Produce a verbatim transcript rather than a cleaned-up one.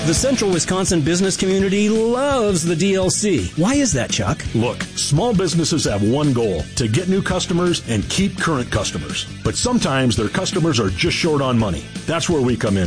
The Central Wisconsin business community loves the D L C. Why is that, Chuck? Look, small businesses have one goal, to get new customers and keep current customers. But sometimes their customers are just short on money. That's where we come in.